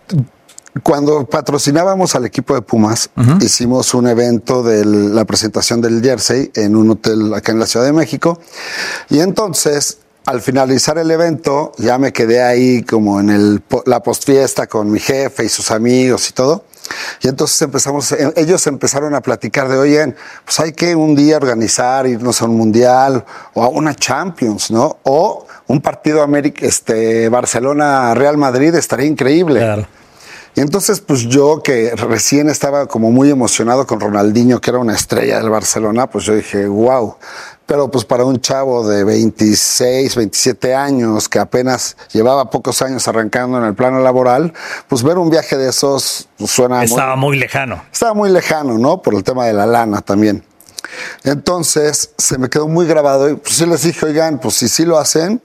Cuando patrocinábamos al equipo de Pumas, hicimos un evento de la presentación del jersey en un hotel acá en la Ciudad de México. Y entonces, al finalizar el evento, ya me quedé ahí como en la postfiesta con mi jefe y sus amigos y todo. Y entonces ellos empezaron a platicar de, oigan, pues hay que un día organizar, irnos a un mundial o a una Champions, ¿no? O un partido Barcelona-Real Madrid estaría increíble. Claro. Y entonces, pues yo que recién estaba como muy emocionado con Ronaldinho, que era una estrella del Barcelona, pues yo dije, wow. Pero pues para un chavo de 26, 27 años, que apenas llevaba pocos años arrancando en el plano laboral, pues ver un viaje de esos pues, suena Estaba muy lejano. Estaba muy lejano, ¿no? Por el tema de la lana también. Entonces, se me quedó muy grabado y pues sí les dije, oigan, pues si sí lo hacen,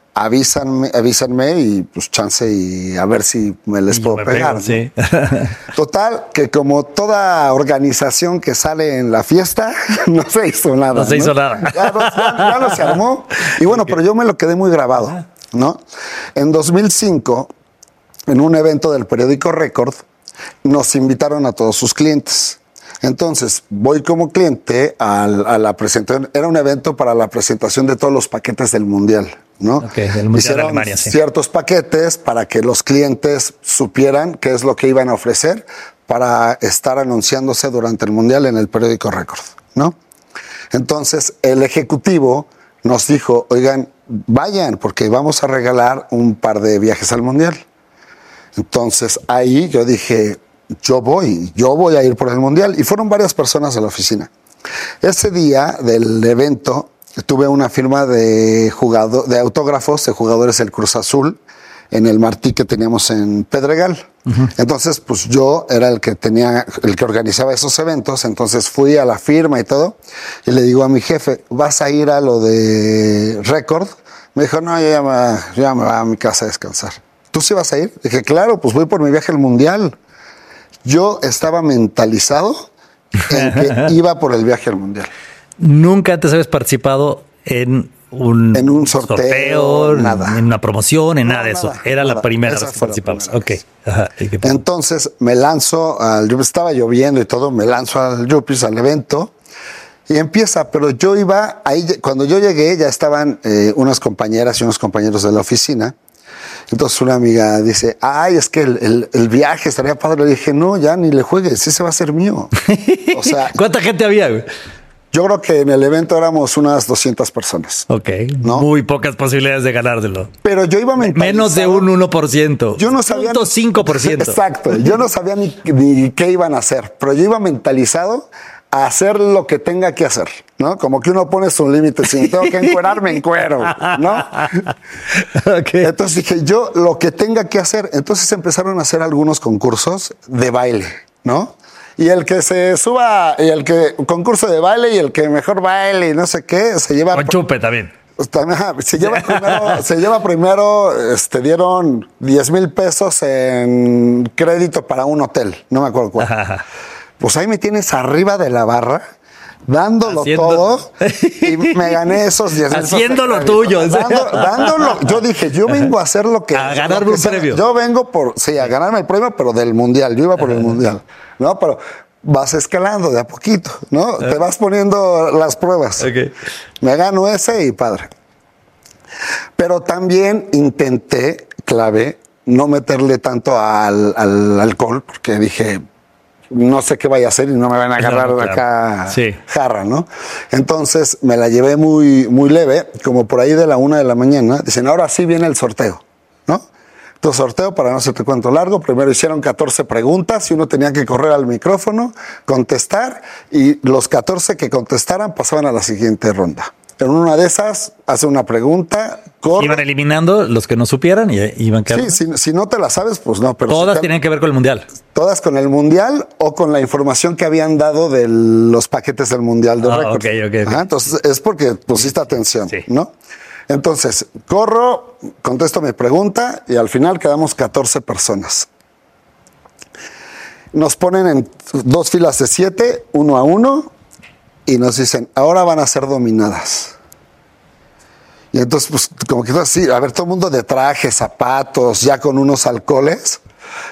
avísanme y pues chance y a ver si me les puedo pegar. ¿No? Sí. Total, que como toda organización que sale en la fiesta, no se hizo nada. No se hizo nada. Ya no se armó. Y bueno, pero yo me lo quedé muy grabado, ¿no? En 2005, en un evento del periódico Record, nos invitaron a todos sus clientes. Entonces, voy como cliente a la presentación. Era un evento para la presentación de todos los paquetes del Mundial, ¿no? Okay, del Mundial hicieron de Alemania, sí. Ciertos paquetes para que los clientes supieran qué es lo que iban a ofrecer para estar anunciándose durante el Mundial en el periódico Record, ¿no? Entonces, el ejecutivo nos dijo, oigan, vayan, porque vamos a regalar un par de viajes al Mundial. Entonces, ahí yo dije, yo voy a ir por el Mundial. Y fueron varias personas a la oficina. Ese día del evento tuve una firma de autógrafos de jugadores del Cruz Azul en el Martí que teníamos en Pedregal. Entonces, pues yo era el que organizaba esos eventos. Entonces fui a la firma y todo. Y le digo a mi jefe, ¿vas a ir a lo de Record? Me dijo, no, yo ya me voy a mi casa a descansar. ¿Tú sí vas a ir? Dije, claro, pues voy por mi viaje al Mundial. Yo estaba mentalizado en que iba por el viaje al Mundial. ¿Nunca antes habías participado en un sorteo, nada. En una promoción, en nada de eso? Era nada. La primera Esa vez que fue la participabas. primera Ok. vez. Ajá. Entonces me lanzo estaba lloviendo y todo, me lanzo al Yuppies, al evento, y empieza, pero yo iba, ahí cuando yo llegué ya estaban unas compañeras y unos compañeros de la oficina. Entonces una amiga dice, ay, es que el viaje estaría padre. Le dije, no, ya ni le juegues, ese va a ser mío. O sea, ¿cuánta gente había, güey? Yo creo que en el evento éramos unas 200 personas. Ok, ¿no? Muy pocas posibilidades de ganártelo. Pero yo iba mentalizado. Menos de un 1%. Yo no sabía. 0.5%. Exacto, yo no sabía ni qué iban a hacer, pero yo iba mentalizado a hacer lo que tenga que hacer, ¿no? Como que uno pone su límite, si tengo que encuerar, me encuero, ¿no? Okay. Entonces dije, yo lo que tenga que hacer. Entonces empezaron a hacer algunos concursos de baile, ¿no? Y el que se suba, y el que concurso de baile y el que mejor baile y no sé qué, se lleva. Con chupe también. Se lleva primero, dieron 10,000 pesos en crédito para un hotel, no me acuerdo cuál. Ajá. Pues ahí me tienes arriba de la barra, dándolo todo, y me gané esos 10,000 pesos. Haciendo lo tuyo. Dándolo. Yo dije, yo vengo a hacer lo que... A ganarme un premio. Yo vengo a ganarme el premio, pero del Mundial. Yo iba por el Mundial, ¿no? Pero vas escalando de a poquito, ¿no? Te vas poniendo las pruebas. Okay. Me gano ese y padre. Pero también intenté, no meterle tanto al alcohol, porque dije, no sé qué vaya a hacer y no me van a agarrar de acá jarra, ¿no? Entonces me la llevé muy, muy leve, como por ahí de la 1 de la mañana. Dicen, ahora sí viene el sorteo, ¿no? Entonces, sorteo, para no hacerte cuento largo, primero hicieron 14 preguntas y uno tenía que correr al micrófono, contestar, y los 14 que contestaran pasaban a la siguiente ronda. En una de esas, hace una pregunta, corre. Iban eliminando los que no supieran y iban quedando. Sí, si no te la sabes, pues no. Pero todas tienen que ver con el Mundial. Todas con el Mundial o con la información que habían dado de los paquetes del Mundial de Record. Okay. Ajá, entonces, es porque pusiste atención, sí. ¿no? Entonces, corro, contesto mi pregunta y al final quedamos 14 personas. Nos ponen en 2 filas de 7, 1 a 1, y nos dicen, ahora van a ser dominadas. Y entonces, pues, como que así, a ver, todo el mundo de traje, zapatos, ya con unos alcoholes.